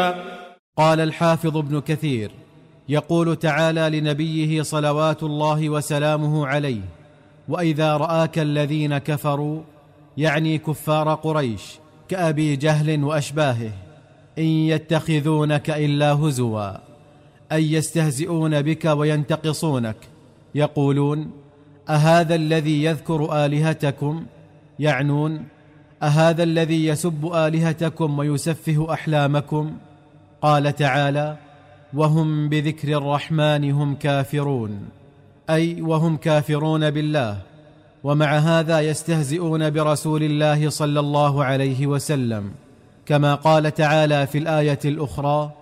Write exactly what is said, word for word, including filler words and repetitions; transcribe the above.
قال الحافظ ابن كثير: يقول تعالى لنبيه صلوات الله وسلامه عليه: وإذا رآك الذين كفروا، يعني كفار قريش كأبي جهل وأشباهه، إن يتخذونك إلا هزوا، أي يستهزئون بك وينتقصونك، يقولون: أهذا الذي يذكر آلهتكم، يعنون: أهذا الذي يسب آلهتكم ويسفه أحلامكم؟ قال تعالى: وهم بذكر الرحمن هم كافرون، أي وهم كافرون بالله، ومع هذا يستهزئون برسول الله صلى الله عليه وسلم، كما قال تعالى في الآية الأخرى: